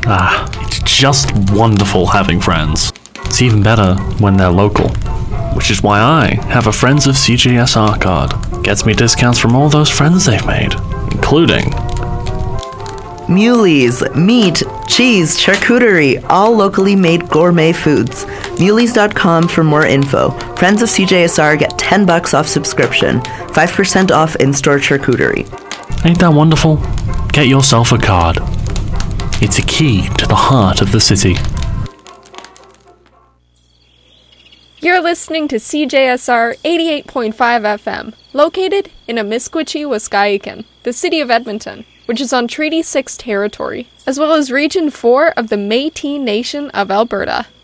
It's just wonderful having friends. It's even better when they're local, which is why I have a Friends of CJSR card. Gets me discounts from all those friends they've made, including Muley's, meat, cheese, charcuterie, all locally made gourmet foods. Muleys.com for more info. Friends of CJSR get $10 off subscription, 5% off in-store charcuterie. Ain't that wonderful? Get yourself a card. It's a key to the heart of the city. You're listening to CJSR 88.5 FM, located in Amiskwichi, Waskahikan, the city of Edmonton, which is on Treaty 6 territory, as well as Region 4 of the Métis Nation of Alberta.